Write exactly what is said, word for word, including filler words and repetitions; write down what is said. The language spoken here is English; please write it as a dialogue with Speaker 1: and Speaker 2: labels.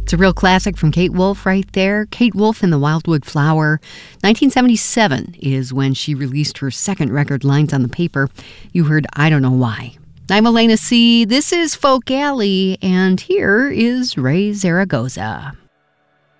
Speaker 1: It's a real classic from Kate Wolf right there. Kate Wolf and the Wildwood Flower. nineteen seventy-seven is when she released her second record, Lines on the Paper. You heard I Don't Know Why. I'm Elena C. This is Folk Alley, and here is Ray Zaragoza.